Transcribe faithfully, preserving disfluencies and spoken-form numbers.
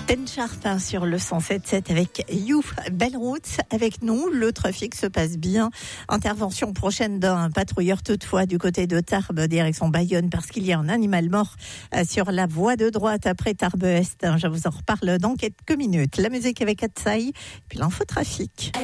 Ten Sharp sur le cent sept virgule sept avec You. Belle route avec nous, le trafic se passe bien. Intervention prochaine d'un patrouilleur toutefois du côté de Tarbes, direction Bayonne, parce qu'il y a un animal mort sur la voie de droite après Tarbes-Est. Je vous en reparle dans quelques minutes. La musique avec Atsai, puis l'infotrafic.